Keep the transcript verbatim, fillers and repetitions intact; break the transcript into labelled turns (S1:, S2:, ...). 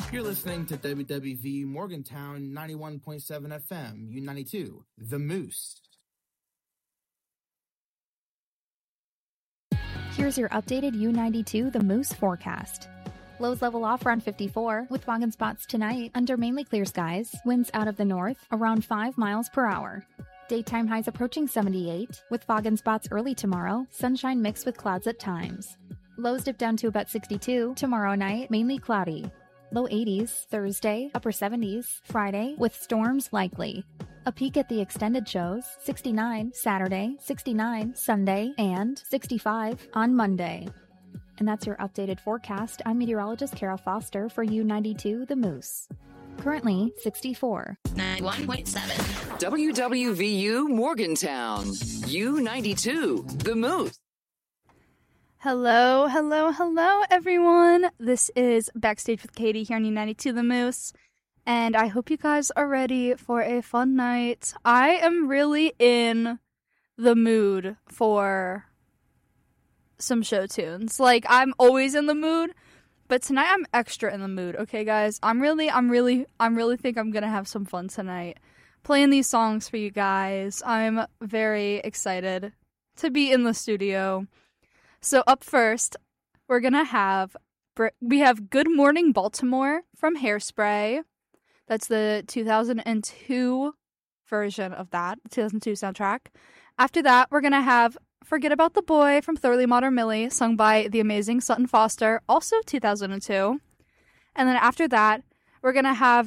S1: You're listening to W W V Morgantown ninety-one point seven F M, U ninety-two, The Moose.
S2: Here's your updated U ninety-two The Moose forecast. Lows level off around fifty-four, with fog and spots tonight under mainly clear skies. Winds out of the north, around five miles per hour. Daytime highs approaching seventy-eight, with fog and spots early tomorrow, sunshine mixed with clouds at times. Lows dip down to about sixty-two, tomorrow night, mainly cloudy. Low eighties, Thursday, upper seventies, Friday, with storms likely. A peek at the extended shows, sixty-nine Saturday, sixty-nine Sunday, and sixty-five on Monday. And that's your updated forecast. I'm meteorologist Kara Foster for U ninety-two The Moose. Currently sixty-four.
S3: ninety-one point seven.
S4: W W V U Morgantown. U ninety-two The Moose.
S5: Hello, hello, hello, everyone. This is Backstage with Katie here on U ninety-two The Moose. And I hope you guys are ready for a fun night. I am really in the mood for some show tunes. Like, I'm always in the mood, but tonight I'm extra in the mood, okay, guys? I'm really, I'm really, I'm really think I'm gonna have some fun tonight. Playing these songs for you guys. I'm very excited to be in the studio. So up first, we're gonna have, we have Good Morning Baltimore from Hairspray. That's the two thousand two version of that, two thousand two soundtrack. After that, we're gonna have Forget About the Boy from Thoroughly Modern Millie, sung by the amazing Sutton Foster, also two thousand two. And then after that, we're going to have